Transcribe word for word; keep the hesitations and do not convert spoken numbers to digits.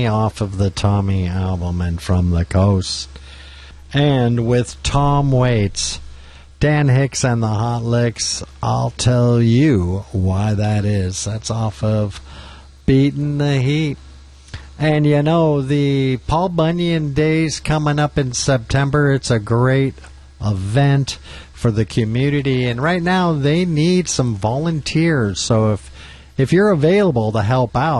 off of the Tommy album and From the Coast. And with Tom Waits, Dan Hicks and the Hot Licks, I'll tell you why that is. That's off of Beating the Heat. And you know, the Paul Bunyan Days coming up in September, it's a great event for the community. And right now they need some volunteers. So if if you're available to help out,